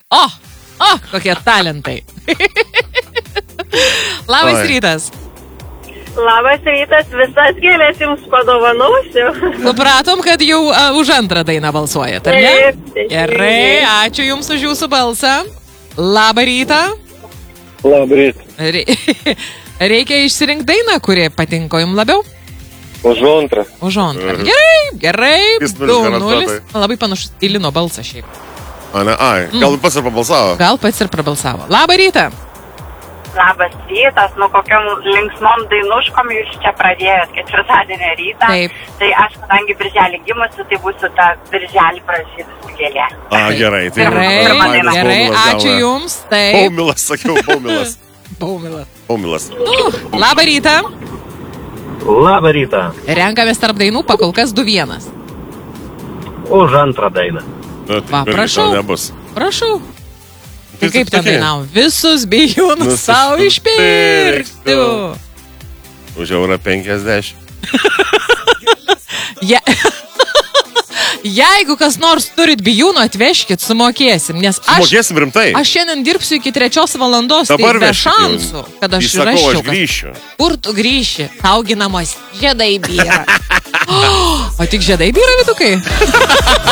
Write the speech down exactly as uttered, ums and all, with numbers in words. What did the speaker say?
O, o, kokie talentai. Labas Oi. rytas. Labas rytas, visas gėlės jums padovanosiu. Supratom, kad jau uh, už antrą dainą balsuojat, ar ne? Taip, taip. Gerai, ačiū Jums už Jūsų balsą. Labą rytą. Labą rytą. Re... Reikia išsirinkti dainą, kuri patinko Jums labiau. Už antrą. Už antrą. Gerai, gerai. Jis du nulis nulis. garantuotai. Labai panašus į Lino balsą šiaip. A, ne, ai, gal pats ir pabalsavo. Gal pats ir prabalsavo. Labą rytą. Labas rytas, nu kokiam linksmom dainuškom jūs čia pradėjot ketvirtadienio rytą. Taip. Tai aš, kadangi birželį gimusi, tai būsiu ta birželį pražydusi gėlė. A, gerai. Tai Gerai, pirma daina. gerai, Baumilas ačiū gauna. Jums. Taip. Baumilas, sakiau, baumilas. Baumilas. Baumilas. Labą rytą. Labą rytą. Renkamės tarp dainų, pakol kas du vienas. Už antrą dainą. Na, Va, tai prašau. Nebus. Prašau. Tai Tai kaip ten tokie. dainavo? Visus bijūnus Nu, savo išpirktų. Už eurą penkiasdešimt. Je... Jeigu kas nors turit bijūnų, atvežkit, sumokėsim, nes aš, Mokėsim rimtai. aš šiandien dirbsiu iki trečios valandos, Dabar tai be vežkit šansų, jau. kad aš Įsakau, raščiau. aš kad- grįšiu. Kur tu grįši? Taugi namuose žiedai byra. O tik žiedai byra, vidukai?